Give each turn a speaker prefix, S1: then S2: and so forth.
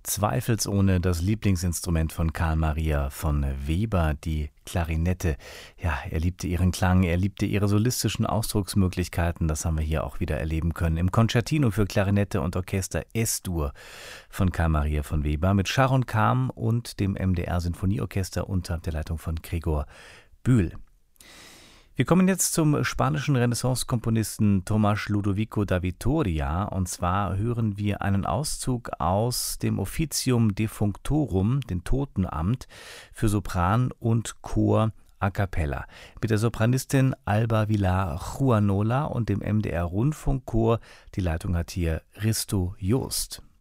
S1: Zweifelsohne das Lieblingsinstrument von Carl Maria von Weber, die Klarinette. Ja, er liebte ihren Klang, er liebte ihre solistischen Ausdrucksmöglichkeiten. Das haben wir hier auch wieder erleben können. Im Concertino für Klarinette und Orchester Es-Dur von Carl Maria von Weber mit Sharon Kahn und dem MDR Sinfonieorchester unter der Leitung von Gregor Bühl. Wir kommen jetzt zum spanischen Renaissance-Komponisten Tomás Ludovico da Vitoria, und zwar hören wir einen Auszug aus dem Officium Defunctorum, dem Totenamt, für Sopran und Chor a cappella, mit der Sopranistin Alba Villar Juanola und dem MDR Rundfunkchor. Die Leitung hat hier Risto Joost.